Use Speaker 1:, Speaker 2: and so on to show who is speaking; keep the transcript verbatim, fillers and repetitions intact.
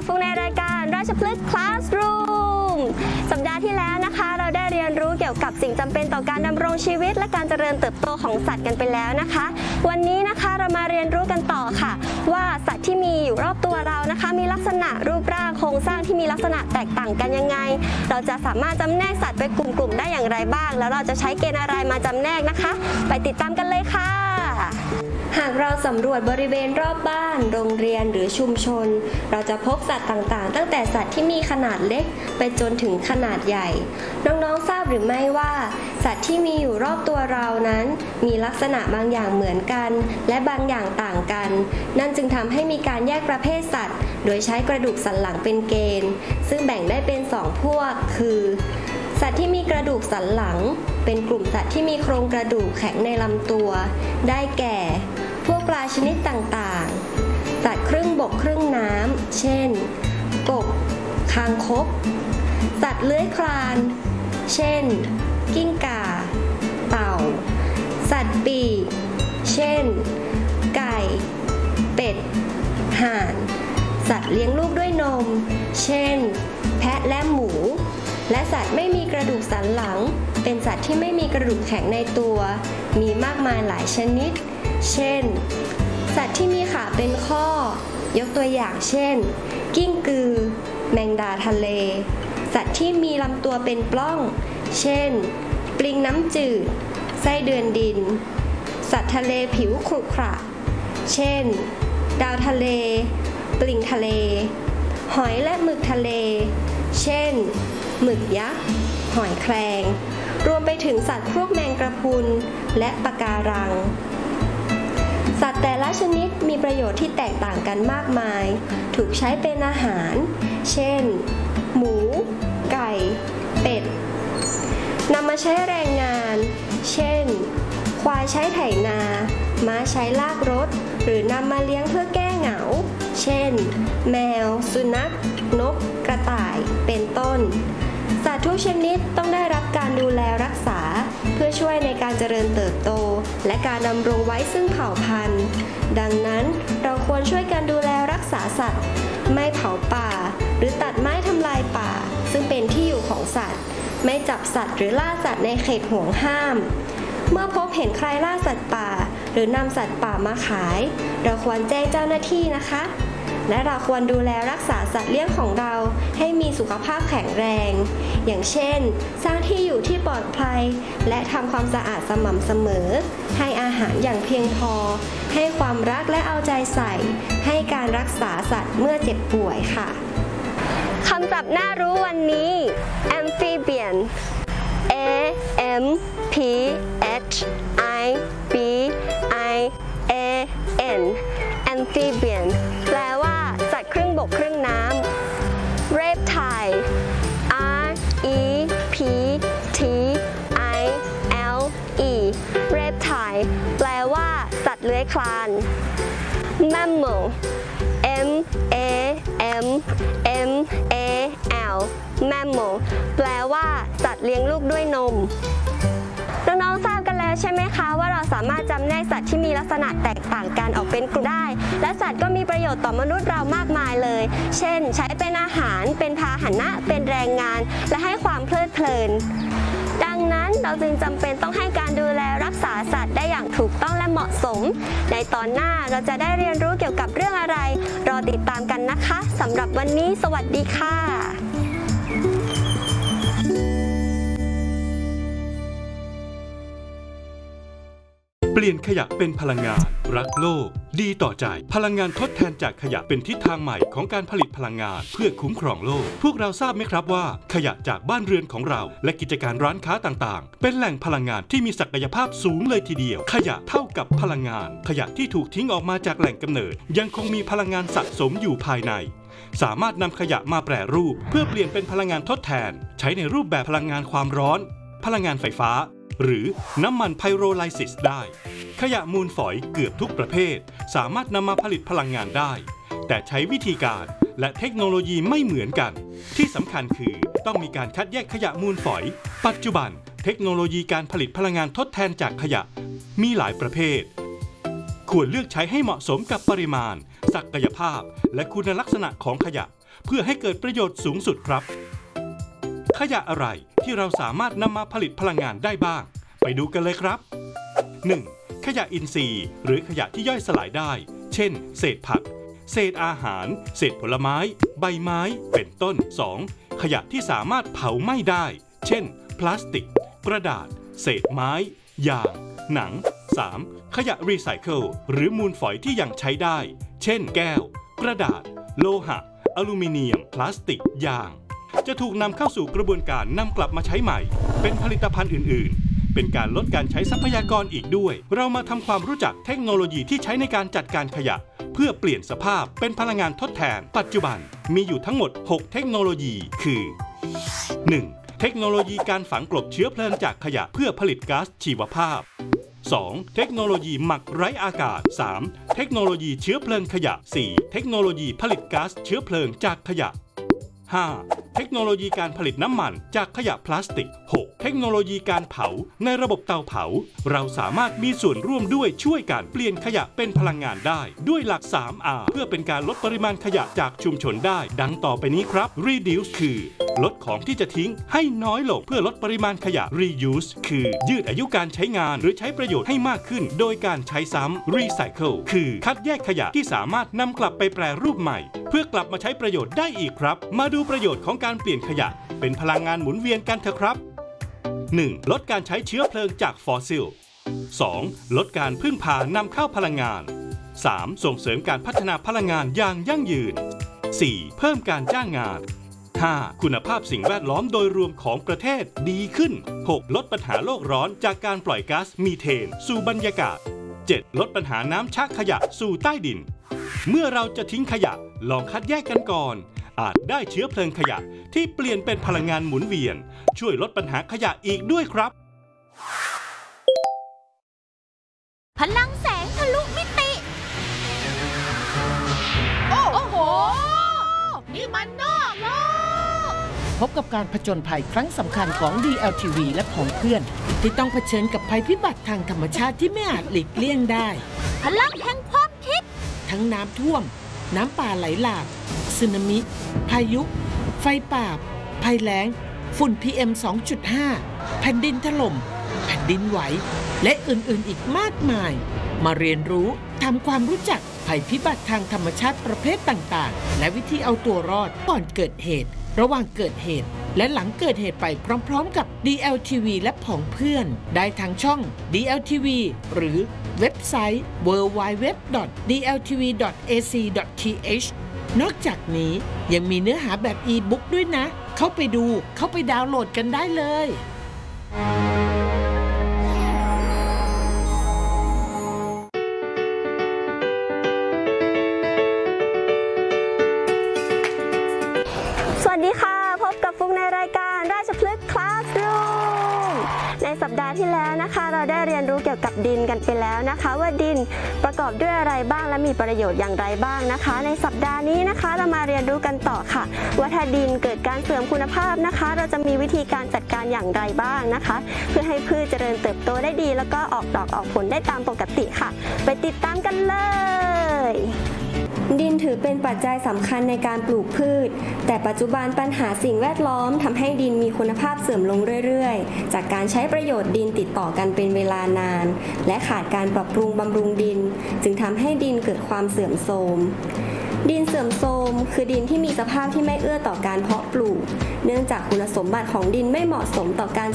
Speaker 1: ฟุกในรายการราชพฤกษ์ Classroom สัปดาห์ที่แล้วนะคะเราได้เรียนรู้เกี่ยวกับสิ่งจำเป็นต่อการดำรงชีวิตและการเจริญเติบโตของสัตว์กันไปแล้วนะคะวันนี้นะคะเรามาเรียนรู้กันต่อค่ะว่าสัตว์ที่มีอยู่รอบตัวเรานะคะมีลักษณะรูปร่างโครงสร้างที่มีลักษณะแตกต่างกันยังไงเราจะสามารถจำแนกสัตว์เป็นกลุ่มๆได้อย่างไรบ้างแล้วเราจะใช้เกณฑ์อะไรมาจำแนกนะคะไปติดตามกันเลยค่ะหากเราสำรวจบริเวณรอบบ้านโรงเรียนหรือชุมชนเราจะพบสัตว์ต่างๆตั้งแต่สัตว์ที่มีขนาดเล็กไปจนถึงขนาดใหญ่น้องๆทราบหรือไม่ว่าสัตว์ที่มีอยู่รอบตัวเรานั้นมีลักษณะบางอย่างเหมือนกันและบางอย่างต่างกันนั่นจึงทำให้มีการแยกประเภทสัตว์โดยใช้กระดูกสันหลังเป็นเกณฑ์ซึ่งแบ่งได้เป็นสองพวกคือสัตว์ที่มีกระดูกสันหลังเป็นกลุ่มสัตว์ที่มีโครงกระดูกแข็งในลำตัวได้แก่พวกปลาชนิดต่างๆสัตว์ครึ่งบกครึ่งน้ำเช่นกบคางคกสัตว์เลื้อยคลานเช่นกิ้งก่าเต่าสัตว์ปีกเช่นไก่เป็ดห่านสัตว์เลี้ยงลูกด้วยนมเช่นแพะและหมูและสัตว์ไม่มีกระดูกสันหลังเป็นสัตว์ที่ไม่มีกระดูกแข็งในตัวมีมากมายหลายชนิดเช่นสัตว์ที่มีขาเป็นข้อยกตัวอย่างเช่นกิ้งกือแมงดาทะเลสัตว์ที่มีลำตัวเป็นปล้องเช่นปลิงน้ำจืดไส้เดือนดินสัตว์ทะเลผิวขรุขระเช่นดาวทะเลปลิงทะเลหอยและหมึกทะเลเช่นหมึกยักษ์หอยแครงรวมไปถึงสัตว์พวกแมงกระพรุนและปะการังสัตว์แต่ละชนิดมีประโยชน์ที่แตกต่างกันมากมายถูกใช้เป็นอาหารเช่นหมูไก่เป็ดนำมาใช้แรงงานเช่นควายใช้ไถนาม้าใช้ลากรถหรือนำมาเลี้ยงเพื่อแก้เหงาเช่นแมวสุนัขนกกระต่ายเป็นต้นสัตว์ทุกชนิดต้องได้รับการดูแลรักษาเพื่อช่วยในการเจริญเติบโตและการดำรงไว้ซึ่งเผ่าพันธุ์ดังนั้นเราควรช่วยกันดูแลรักษาสัตว์ไม่เผาป่าหรือตัดไม้ทำลายป่าซึ่งเป็นที่อยู่ของสัตว์ไม่จับสัตว์หรือล่าสัตว์ในเขตห่วงห้ามเมื่อพบเห็นใครล่าสัตว์ป่าหรือนำสัตว์ป่ามาขายเราควรแจ้งเจ้าหน้าที่นะคะและเราควรดูแลรักษาสัตว์เลี้ยงของเราให้มีสุขภาพแข็งแรงอย่างเช่นสร้างที่อยู่ที่ปลอดภัยและทำความสะอาดสม่ำเสมอให้อาหารอย่างเพียงพอให้ความรักและเอาใจใส่ให้การรักษาสัตว์เมื่อเจ็บป่วยค่ะคำศัพท์น่ารู้วันนี้ amphibian A M P H I B I A N amphibian แปลว่าสัตว์ครึ่งบกครึ่งน้ำ reptile R E P T I L E reptile แปลว่าสัตว์เลื้อยคลาน mammal M A M M A L mammal แปลว่าสัตว์เลี้ยงลูกด้วยนมน้องๆทราบกันแล้วใช่ไหมคะว่าเราสามารถจำแนกสัตว์ที่มีลักษณะแตกต่างกันออกเป็นกลุ่มได้และสัตว์ก็มีประโยชน์ต่อมนุษย์เรามากมายเลยเช่นใช้เป็นอาหารเป็นพาหนะเป็นแรงงานและให้ความเพลิดเพลินดังนั้นเราจึงจำเป็นต้องให้การดูแลรักษาสัตว์ได้อย่างถูกต้องและเหมาะสมในตอนหน้าเราจะได้เรียนรู้เกี่ยวกับเรื่องอะไรรอติดตามกันนะคะสำหรับวันนี้สวัสดีค่ะ
Speaker 2: เปลี่ยนขยะเป็นพลังงานรักโลกดีต่อใจพลังงานทดแทนจากขยะเป็นทิศทางใหม่ของการผลิตพลังงานเพื่อคุ้มครองโลกพวกเราทราบไหมครับว่าขยะจากบ้านเรือนของเราและกิจการร้านค้าต่างๆเป็นแหล่งพลังงานที่มีศักยภาพสูงเลยทีเดียวขยะเท่ากับพลังงานขยะที่ถูกทิ้งออกมาจากแหล่งกำเนิดยังคงมีพลังงานสะสมอยู่ภายในสามารถนำขยะมาแปรรูปเพื่อเปลี่ยนเป็นพลังงานทดแทนใช้ในรูปแบบพลังงานความร้อนพลังงานไฟฟ้าหรือน้ำมันไพโรไลซิสได้ขยะมูลฝอยเกือบทุกประเภทสามารถนำมาผลิตพลังงานได้แต่ใช้วิธีการและเทคโนโลยีไม่เหมือนกันที่สำคัญคือต้องมีการคัดแยกขยะมูลฝอยปัจจุบันเทคโนโลยีการผลิตพลังงานทดแทนจากขยะมีหลายประเภทควรเลือกใช้ให้เหมาะสมกับปริมาณศักยภาพและคุณลักษณะของขยะเพื่อให้เกิดประโยชน์สูงสุดครับขยะอะไรที่เราสามารถนำมาผลิตพลังงานได้บ้างไปดูกันเลยครับ หนึ่ง. ขยะอินทรีย์หรือขยะที่ย่อยสลายได้เช่นเศษผักเศษอาหารเศษผลไม้ใบไม้เป็นต้น สอง. ขยะที่สามารถเผาไหม้ได้เช่นพลาสติกกระดาษเศษไม้ยางหนัง สาม. ขยะรีไซเคิลหรือมูลฝอยที่ยังใช้ได้เช่นแก้วกระดาษโลหะอลูมิเนียมพลาสติกยางจะถูกนำเข้าสู่กระบวนการนำกลับมาใช้ใหม่เป็นผลิตภัณฑ์อื่นๆเป็นการลดการใช้ทรัพยากรอีกด้วยเรามาทำความรู้จักเทคโนโลยีที่ใช้ในการจัดการขยะเพื่อเปลี่ยนสภาพเป็นพลังงานทดแทนปัจจุบันมีอยู่ทั้งหมดหกเทคโนโลยีคือ หนึ่ง. เทคโนโลยีการฝังกลบเชื้อเพลิงจากขยะเพื่อผลิตก๊าซชีวภาพ สอง. เทคโนโลยีหมักไร้อากาศ สาม. เทคโนโลยีเชื้อเพลิงขยะ สี่. เทคโนโลยีผลิตก๊าซเชื้อเพลิงจากขยะ ห้า. เทคโนโลยีการผลิตน้ำมันจากขยะพลาสติก หก. เทคโนโลยีการเผาในระบบเตาเผาเราสามารถมีส่วนร่วมด้วยช่วยกันเปลี่ยนขยะเป็นพลังงานได้ด้วยหลัก สาม อาร์ เพื่อเป็นการลดปริมาณขยะจากชุมชนได้ดังต่อไปนี้ครับ Reduce คือลดของที่จะทิ้งให้น้อยลงเพื่อลดปริมาณขยะ Reuse คือยืดอายุการใช้งานหรือใช้ประโยชน์ให้มากขึ้นโดยการใช้ซ้ำ Recycle คือคัดแยกขยะที่สามารถนำกลับไปแปรรูปใหม่เพื่อกลับมาใช้ประโยชน์ได้อีกครับมาดูประโยชน์ของการเปลี่ยนขยะเป็นพลังงานหมุนเวียนกันเถอะครับ หนึ่ง. ลดการใช้เชื้อเพลิงจากฟอสซิล สอง. ลดการพึ่งพานำเข้าพลังงาน สาม. ส่งเสริมการพัฒนาพลังงานอย่างยั่งยืน สี่. เพิ่มการจ้างงาน ห้า. คุณภาพสิ่งแวดล้อมโดยรวมของประเทศดีขึ้น หก. ลดปัญหาโลกร้อนจากการปล่อยก๊าซมีเทนสู่บรรยากาศ เจ็ด. ลดปัญหาน้ำชักขยะสู่ใต้ดินเมื่อเราจะทิ้งขยะลองคัดแยกกันก่อนอาจได้เชื้อเพลิงขยะที่เปลี่ยนเป็นพลังงานหมุนเวียนช่วยลดปัญหาขยะอีกด้วยครับ
Speaker 3: พลังแสงทะลุมิติโอ้โหนี่มันนอกโลก
Speaker 4: พบกับการผจญภัยครั้งสำคัญของ ดี แอล ที วี และของเพื่อนที่ต้องเผชิญกับภัยพิบัติทางธรรมชาติที่ไม่อาจหลีกเลี่ยงได้
Speaker 3: พลังแห่งความคิด
Speaker 4: ทั้งน้ำท่วมน้ำป่าไหลหลากสึนามิ พายุ ไฟป่า ภัยแล้ง ฝุ่น พี เอ็ม สองจุดห้า แผ่นดินถล่ม แผ่นดินไหว และอื่นๆอีกมากมาย มาเรียนรู้ทำความรู้จักภัยพิบัติทางธรรมชาติประเภทต่างๆและวิธีเอาตัวรอดก่อนเกิดเหตุระหว่างเกิดเหตุและหลังเกิดเหตุไปพร้อมๆกับ ดี แอล ที วี และผองเพื่อนได้ทางช่อง ดี แอล ที วี หรือเว็บไซต์ ดับเบิลยู ดับเบิลยู ดับเบิลยู ดอท ดี แอล ที วี ดอท เอ ซี ดอท ที เอช นอกจากนี้ยังมีเนื้อหาแบบอีบุ๊กด้วยนะเข้าไปดูเข้าไปดาวน์โหลดกันได้เลย
Speaker 1: สวัสดีค่ะพบกับฟุกในรายการราชพฤกษ์คลาสรูมในสัปดาห์ที่แล้วนะคะเราได้เรียนรู้เกี่ยวกับดินกันไปแล้วนะคะว่าดินประกอบด้วยอะไรบ้างและมีประโยชน์อย่างไรบ้างนะคะในสัปดาห์นี้นะคะเรามาเรียนรู้กันต่อค่ะว่าถ้าดินเกิดการเสื่อมคุณภาพนะคะเราจะมีวิธีการจัดการอย่างไรบ้างนะคะเพื่อให้พืชเจริญเติบโตได้ดีแล้วก็ออกดอกออกผลได้ตามปกติค่ะไปติดตามกันเลยดินถือเป็นปัจจัยสำคัญในการปลูกพืชแต่ปัจจุบันปัญหาสิ่งแวดล้อมทำให้ดินมีคุณภาพเสื่อมลงเรื่อยๆจากการใช้ประโยชน์ดินติดต่อกันเป็นเวลานานและขาดการปรับปรุงบำรุงดินจึงทำให้ดินเกิดความเสื่อมโทรมดินเสื่อมโทรมคือดินที่มีสภาพที่ไม่เอื้อต่อการเพาะปลูกเนื่องจากคุณสมบัติของดินไม่เหมาะสมต่อการ